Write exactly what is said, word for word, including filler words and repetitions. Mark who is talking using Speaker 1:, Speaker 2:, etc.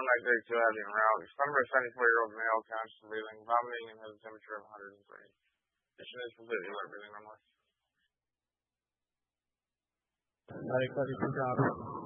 Speaker 1: on night thirty-two, having aroused. Son of a seventy-four-year-old male, conscious breathing, vomiting, and has a temperature of one hundred three. Condition is completely alert, breathing normally.
Speaker 2: Medic thirty-two, copy.